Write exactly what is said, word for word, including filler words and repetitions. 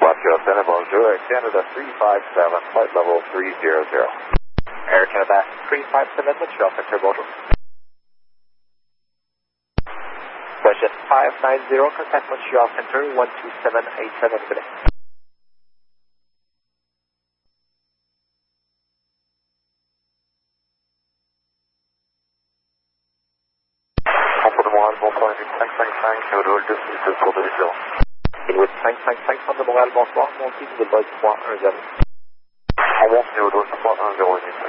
Westfield Center, bonjour, Canada three five seven, flight level three zero zero. Air Canada three five seven, Montreal Center, bonjour. Budget five nine zero, contact Montreal Center, one two seven eight seven, Quebec. Contrôle de Montréal, bonsoir, cinq cinq cinq, Nouvelle deux six pour deux zéro. Inwood cinq cinq cinq, centre de Montréal, bonsoir, montez Nouvelle trois un zéro. On monte Nouvelle trois un zéro huit.